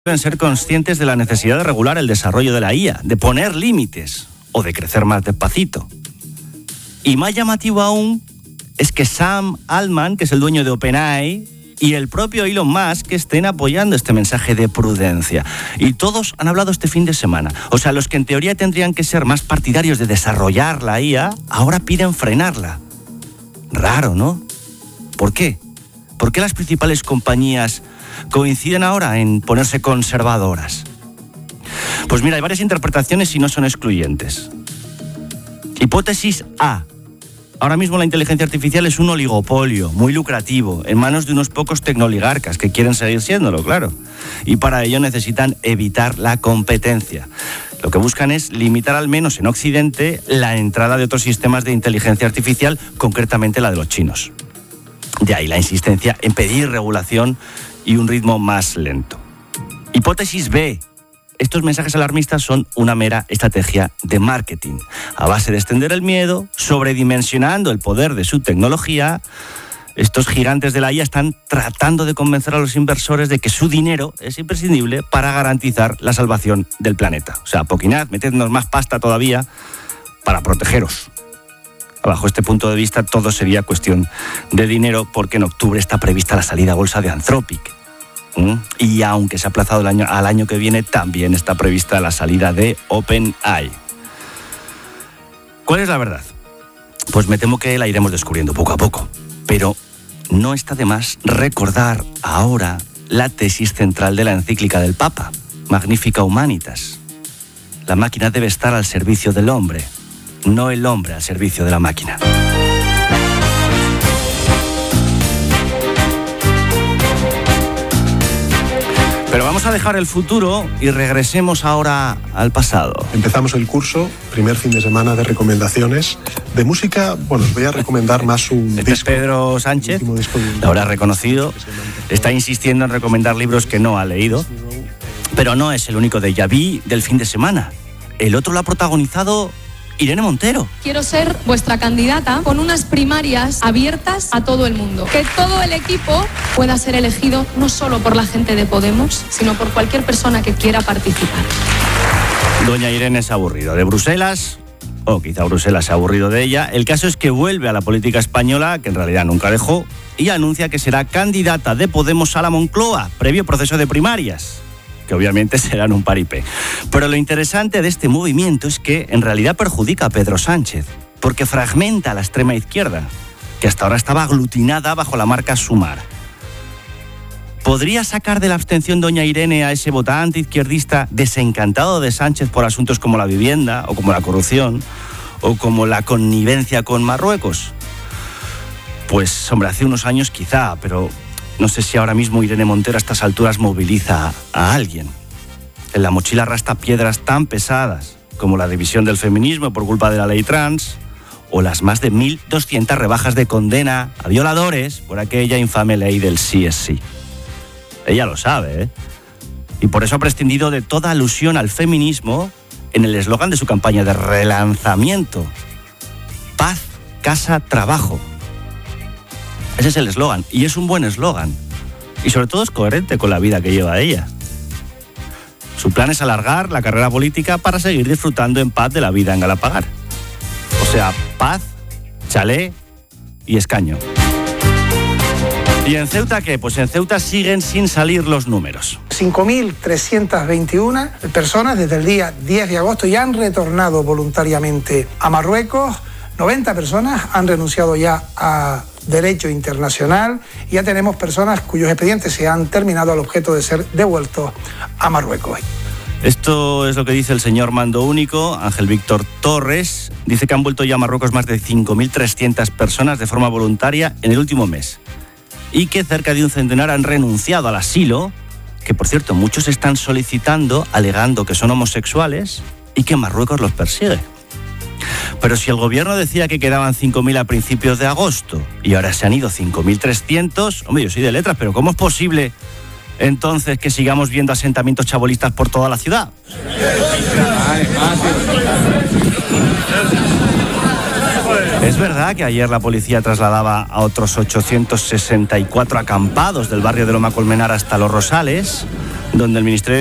deben ser conscientes de la necesidad de regular el desarrollo de la IA, de poner límites o de crecer más despacito. Y más llamativo aún es que Sam Altman, que es el dueño de OpenAI, y el propio Elon Musk que estén apoyando este mensaje de prudencia. Y todos han hablado este fin de semana. O sea, los que en teoría tendrían que ser más partidarios de desarrollar la IA, ahora piden frenarla. Raro, ¿no? ¿Por qué? ¿Por qué las principales compañías coinciden ahora en ponerse conservadoras? Pues mira, hay varias interpretaciones y no son excluyentes. Hipótesis A. Ahora mismo la inteligencia artificial es un oligopolio muy lucrativo en manos de unos pocos tecnoligarcas que quieren seguir siéndolo, claro. Y para ello necesitan evitar la competencia. Lo que buscan es limitar al menos en Occidente la entrada de otros sistemas de inteligencia artificial, concretamente la de los chinos. De ahí la insistencia en pedir regulación y un ritmo más lento. Hipótesis B. Estos mensajes alarmistas son una mera estrategia de marketing. A base de extender el miedo, sobredimensionando el poder de su tecnología, estos gigantes de la IA están tratando de convencer a los inversores de que su dinero es imprescindible para garantizar la salvación del planeta. O sea, poquinad, metednos más pasta todavía para protegeros. Bajo este punto de vista, todo sería cuestión de dinero, porque en octubre está prevista la salida a bolsa de Anthropic. Y aunque se ha aplazado al año que viene, también está prevista la salida de OpenAI. ¿Cuál es la verdad? Pues me temo que la iremos descubriendo poco a poco. Pero no está de más recordar ahora la tesis central de la encíclica del Papa, Magnificat Humanitas. La máquina debe estar al servicio del hombre, no el hombre al servicio de la máquina. Pero vamos a dejar el futuro y regresemos ahora al pasado. Empezamos el curso, primer fin de semana de recomendaciones. De música, bueno, os voy a recomendar más un disco. Pedro Sánchez, lo habrá reconocido, está insistiendo en recomendar libros que no ha leído. Pero no es el único déjà vu del fin de semana. El otro lo ha protagonizado Irene Montero. Quiero ser vuestra candidata con unas primarias abiertas a todo el mundo. Que todo el equipo pueda ser elegido no solo por la gente de Podemos, sino por cualquier persona que quiera participar. Doña Irene se ha aburrido de Bruselas, o quizá Bruselas se ha aburrido de ella. El caso es que vuelve a la política española, que en realidad nunca dejó, y anuncia que será candidata de Podemos a la Moncloa, previo proceso de primarias, que obviamente serán un paripé. Pero lo interesante de este movimiento es que en realidad perjudica a Pedro Sánchez, porque fragmenta a la extrema izquierda, que hasta ahora estaba aglutinada bajo la marca Sumar. ¿Podría sacar de la abstención doña Irene a ese votante izquierdista desencantado de Sánchez por asuntos como la vivienda, o como la corrupción, o como la connivencia con Marruecos? Pues, hombre, hace unos años quizá, pero no sé si ahora mismo Irene Montero a estas alturas moviliza a alguien. En la mochila arrastra piedras tan pesadas como la división del feminismo por culpa de la ley trans, o las más de 1.200 rebajas de condena a violadores por aquella infame ley del sí es sí. Ella lo sabe, ¿eh? Y por eso ha prescindido de toda alusión al feminismo en el eslogan de su campaña de relanzamiento: paz, casa, trabajo. Ese es el eslogan, y es un buen eslogan. Y sobre todo es coherente con la vida que lleva ella. Su plan es alargar la carrera política para seguir disfrutando en paz de la vida en Galapagar. O sea, paz, chalet y escaño. ¿Y en Ceuta qué? Pues en Ceuta siguen sin salir los números. 5.321 personas desde el día 10 de agosto ya han retornado voluntariamente a Marruecos. 90 personas han renunciado ya a derecho internacional y ya tenemos personas cuyos expedientes se han terminado al objeto de ser devueltos a Marruecos. Esto es lo que dice el señor mando único, Ángel Víctor Torres. Dice que han vuelto ya a Marruecos más de 5.300 personas de forma voluntaria en el último mes. Y que cerca de un centenar han renunciado al asilo, que por cierto muchos están solicitando alegando que son homosexuales y que Marruecos los persigue. Pero si el gobierno decía que quedaban 5.000 a principios de agosto y ahora se han ido 5.300, hombre, yo soy de letras, pero ¿cómo es posible entonces que sigamos viendo asentamientos chabolistas por toda la ciudad? Es verdad que ayer la policía trasladaba a otros 864 acampados del barrio de Loma Colmenar hasta Los Rosales, donde el Ministerio